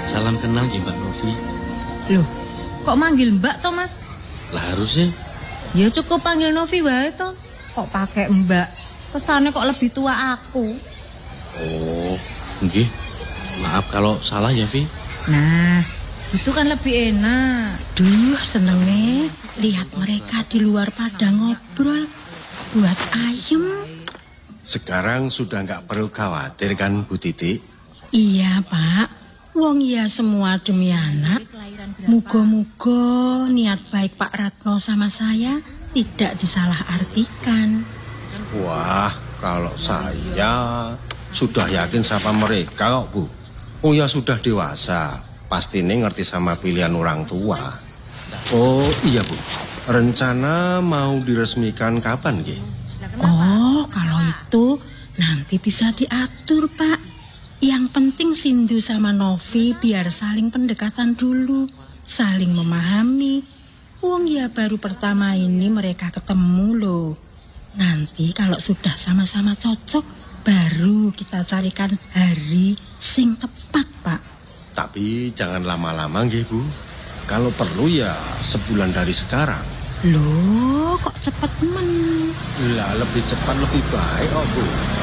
Salam kenal ya Mbak Novi. Loh, kok manggil Mbak toh Mas? Lah harusnya. Ya cukup panggil Novi wae toh. Kok pakai Mbak? Kesannya kok lebih tua aku. Oh, nggih. Maaf kalau salah ya, Vi. Nah, itu kan lebih enak. Duh, senengnya lihat mereka di luar pada ngobrol. Buat ayem. Sekarang sudah nggak perlu khawatir kan Bu Titi? Iya Pak, wong ya semua demi anak. Muga-muga niat baik Pak Ratno sama saya tidak disalahartikan. Wah, kalau saya sudah yakin sama mereka kok Bu. Oh ya sudah dewasa, pasti nih ngerti sama pilihan orang tua. Oh iya Bu, rencana mau diresmikan kapan Gi? Oh, kalau itu nanti bisa diatur Pak. Yang penting Sindu sama Novi biar saling pendekatan dulu, saling memahami. Wong ya baru pertama ini mereka ketemu loh. Nanti kalau sudah sama-sama cocok, baru kita carikan hari sing tepat Pak. Tapi jangan lama-lama nggih Bu. Kalau perlu ya sebulan dari sekarang. Loh, kok cepet men? Lah lebih cepat lebih baik kok Bu.